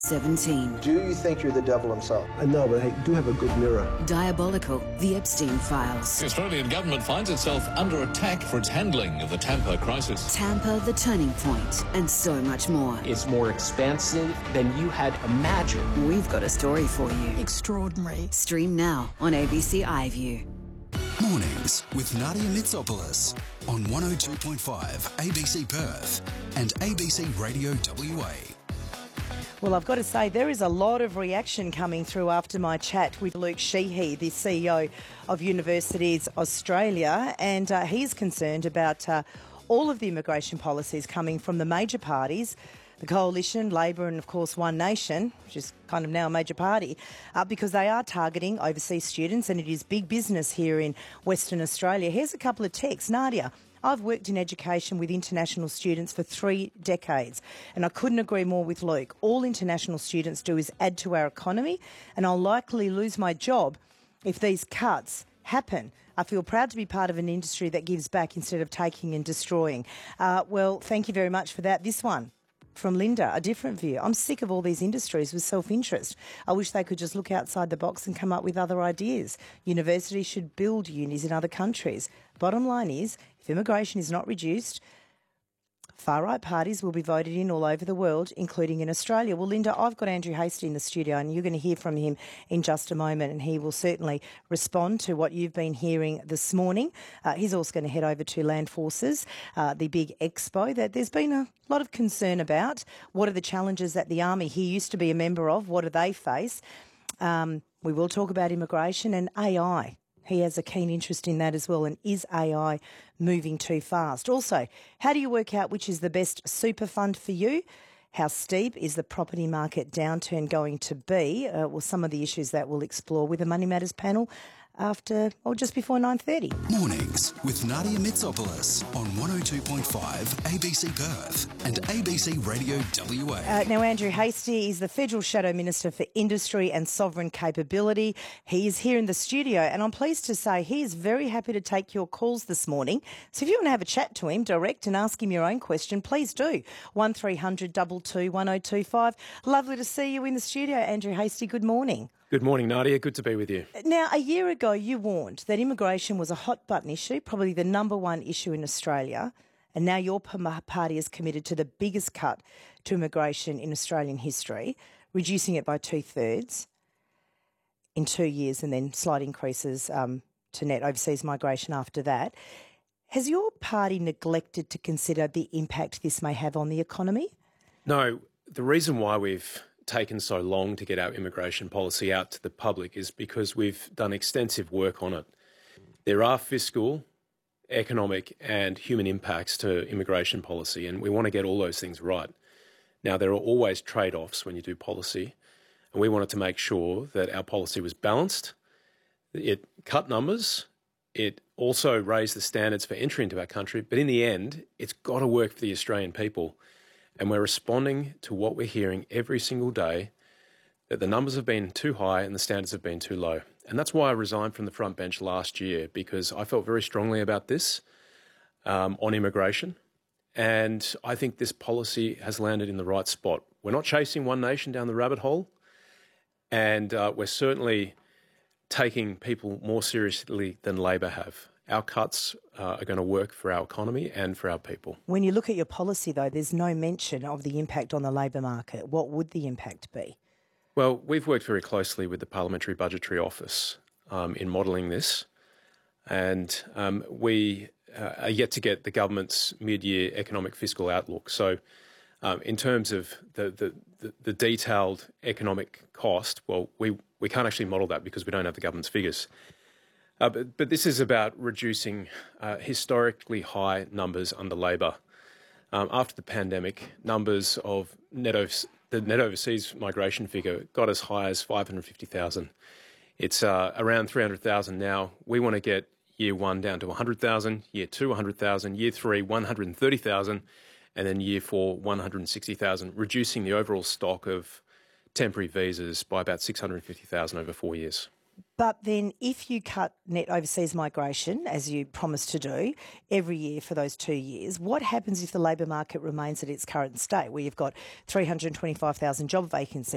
17. Do you think you're the devil himself? No, but I do have a good mirror. Diabolical, the Epstein Files. The Australian government finds itself under attack for its handling of the Tampa crisis. Tampa, the turning point, and so much more. It's more expansive than you had imagined. We've got a story for you. Extraordinary. Stream now on ABC iView. Mornings with Nadia Mitsopoulos on 102.5 ABC Perth and ABC Radio WA. Well, I've got to say, there is a lot of reaction coming through after my chat with Luke Sheehy, the CEO of Universities Australia, and he's concerned about all of the immigration policies coming from the major parties, the Coalition, Labor and, of course, One Nation, which is kind of now a major party, because they are targeting overseas students, and it is big business here in Western Australia. Here's a couple of texts. Nadia, I've worked in education with international students for 3 decades, and I couldn't agree more with Luke. All international students do is add to our economy, and I'll likely lose my job if these cuts happen. I feel proud to be part of an industry that gives back instead of taking and destroying. Well, thank you very much for that. This one from Linda, a different view. I'm sick of all these industries with self-interest. I wish they could just look outside the box and come up with other ideas. Universities should build unis in other countries. Bottom line is, if immigration is not reduced, far-right parties will be voted in all over the world, including in Australia. Well, Linda, I've got Andrew Hastie in the studio, and you're going to hear from him in just a moment, and he will certainly respond to what you've been hearing this morning. He's also going to head over to Land Forces, the big expo that there's been a lot of concern about. What are the challenges that the Army he used to be a member of? What do they face? We will talk about immigration and AI. He has a keen interest in that as well. And is AI moving too fast? Also, how do you work out which is the best super fund for you? How steep is the property market downturn going to be? Well, some of the issues that we'll explore with the Money Matters panel after, or just before 9:30. Mornings with Nadia Mitsopoulos on 102.5 ABC Perth and ABC Radio WA. Now, Andrew Hastie is the Federal Shadow Minister for Industry and Sovereign Capability. He is here in the studio, and I'm pleased to say he is very happy to take your calls this morning. So if you want to have a chat to him direct and ask him your own question, please do. 1300 22 1025. Lovely to see you in the studio, Andrew Hastie. Good morning. Good morning, Nadia. Good to be with you. Now, a year ago, you warned that immigration was a hot-button issue, probably the number one issue in Australia, and now your party is committed to the biggest cut to immigration in Australian history, reducing it by 2/3 in 2 years and then slight increases to net overseas migration after that. Has your party neglected to consider the impact this may have on the economy? No, the reason why we've taken so long to get our immigration policy out to the public is because we've done extensive work on it. There are fiscal, economic and human impacts to immigration policy, and we want to get all those things right. Now, there are always trade-offs when you do policy, and we wanted to make sure that our policy was balanced. It cut numbers. It also raised the standards for entry into our country, but in the end, it's got to work for the Australian people. And we're responding to what we're hearing every single day, that the numbers have been too high and the standards have been too low. And that's why I resigned from the front bench last year, because I felt very strongly about this on immigration. And I think this policy has landed in the right spot. We're not chasing One Nation down the rabbit hole, and we're certainly taking people more seriously than Labor have. Our cuts are going to work for our economy and for our people. When you look at your policy, though, there's no mention of the impact on the labour market. What would the impact be? Well, we've worked very closely with the Parliamentary Budgetary Office in modelling this, and we are yet to get the government's mid-year economic fiscal outlook. So in terms of the detailed economic cost, well, we can't actually model that because we don't have the government's figures. But this is about reducing historically high numbers under Labor. After the pandemic, numbers of the net overseas migration figure got as high as 550,000. It's around 300,000 now. We want to get year one down to 100,000, year two 100,000, year three 130,000, and then year four 160,000, reducing the overall stock of temporary visas by about 650,000 over 4 years. But then if you cut net overseas migration, as you promised to do, every year for those 2 years, what happens if the labour market remains at its current state, where you've got 325,000 job vacancies?